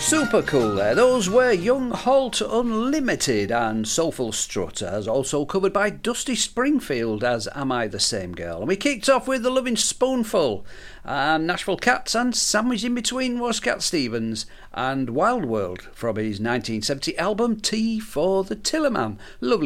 Super cool there. Those were Young Halt Unlimited and Soulful Strut, as also covered by Dusty Springfield as Am I the Same Girl. And we kicked off with The Loving Spoonful and Nashville Cats, and sandwiched in between was Cat Stevens and Wild World from his 1970 album Tea for the Tillerman. Lovely